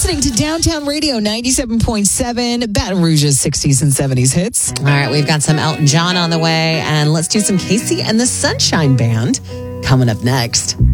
listening to Downtown Radio 97.7, Baton Rouge's 60s and 70s hits. All right, we've got some Elton John on the way, and let's do some Casey and the Sunshine Band coming up next.